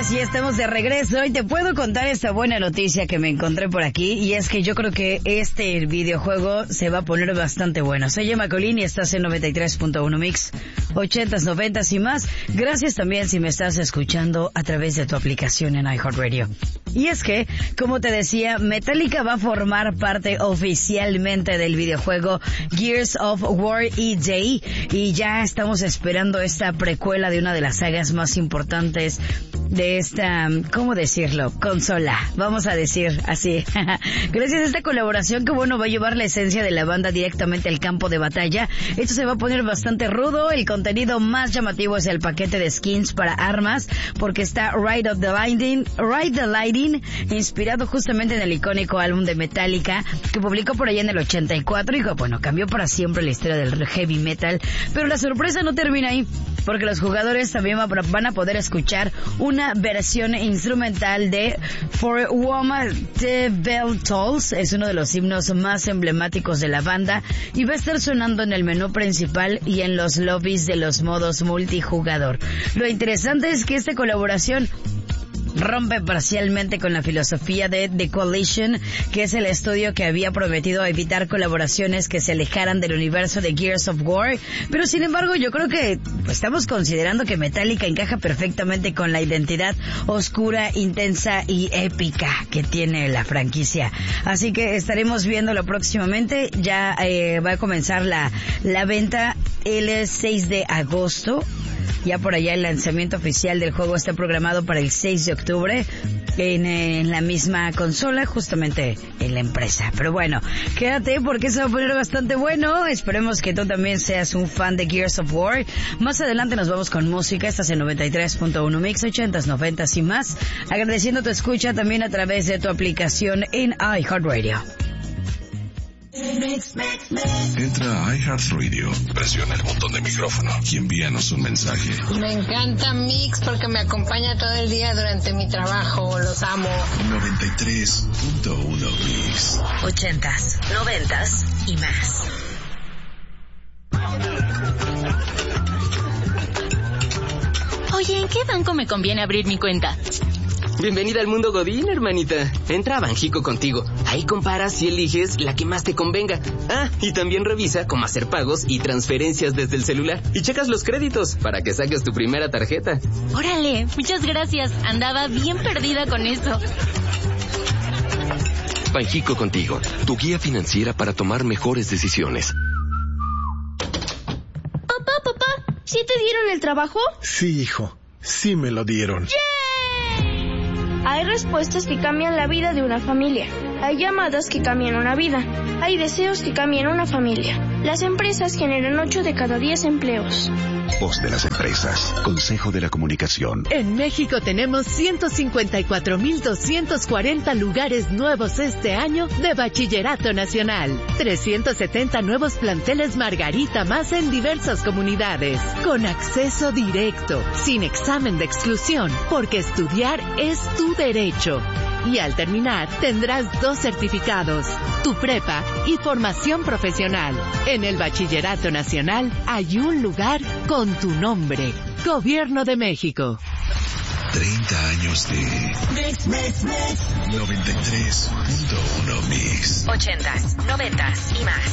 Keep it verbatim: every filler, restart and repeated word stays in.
Sí, estamos de regreso y te puedo contar esta buena noticia que me encontré por aquí, y es que yo creo que este videojuego se va a poner bastante bueno. Soy Emma Colín y estás en noventa y tres punto uno Mix, ochentas, noventas y más. Gracias también si me estás escuchando a través de tu aplicación en iHeartRadio. Y es que, como te decía, Metallica va a formar parte oficialmente del videojuego Gears of War E J, y ya estamos esperando esta precuela de una de las sagas más importantes de esta, ¿cómo decirlo? Consola, vamos a decir así. Gracias a esta colaboración que, bueno, va a llevar la esencia de la banda directamente al campo de batalla. Esto se va a poner bastante rudo. El contenido más llamativo es el paquete de skins para armas, porque está Ride of the Lightning, Ride the Lightning, inspirado justamente en el icónico álbum de Metallica que publicó por allá en el ochenta y cuatro, y bueno, cambió para siempre la historia del heavy metal. Pero la sorpresa no termina ahí, porque los jugadores también van a poder escuchar una versión instrumental de For Woman the Bell Tolls. Es uno de los himnos más emblemáticos de la banda y va a estar sonando en el menú principal y en los lobbies de los modos multijugador. Lo interesante es que esta colaboración rompe parcialmente con la filosofía de The Coalition, que es el estudio que había prometido evitar colaboraciones que se alejaran del universo de Gears of War, pero sin embargo yo creo que pues, estamos considerando que Metallica encaja perfectamente con la identidad oscura, intensa y épica que tiene la franquicia. Así que estaremos viéndolo próximamente. Ya eh, va a comenzar la, la venta el seis de agosto. Ya por allá el lanzamiento oficial del juego está programado para el seis de octubre en, en la misma consola, justamente en la empresa. Pero bueno, quédate porque se va a poner bastante bueno. Esperemos que tú también seas un fan de Gears of War. Más adelante nos vamos con música. Estás en noventa y tres punto uno Mix, ochentas, noventas y más. Agradeciendo tu escucha también a través de tu aplicación en iHeartRadio. Entra a iHeartRadio, presiona el botón de micrófono y envíanos un mensaje. Me encanta Mix porque me acompaña todo el día durante mi trabajo. Los amo. noventa y tres punto uno Mix. Ochentas, noventas y más. Oye, ¿en qué banco me conviene abrir mi cuenta? Bienvenida al mundo Godín, hermanita. Entra a Banjico Contigo. Ahí comparas y eliges la que más te convenga. Ah, y también revisa cómo hacer pagos y transferencias desde el celular. Y checas los créditos para que saques tu primera tarjeta. Órale, muchas gracias. Andaba bien perdida con eso. Banjico Contigo, tu guía financiera para tomar mejores decisiones. Papá, papá, ¿sí te dieron el trabajo? Sí, hijo, sí me lo dieron. ¡Yeah! Hay respuestas que cambian la vida de una familia. Hay llamadas que cambian una vida. Hay deseos que cambian una familia. Las empresas generan ocho de cada diez empleos. Voz de las empresas. Consejo de la Comunicación. En México tenemos ciento cincuenta y cuatro mil doscientos cuarenta lugares nuevos este año de Bachillerato Nacional. trescientos setenta nuevos planteles Margarita más en diversas comunidades. Con acceso directo, sin examen de exclusión, porque estudiar es tu derecho. Y al terminar, tendrás dos certificados, tu prepa y formación profesional. En el Bachillerato Nacional hay un lugar con tu nombre. Gobierno de México. treinta años de Mix, mix, mix. noventa y tres punto uno Mix. Ochentas, noventas y más.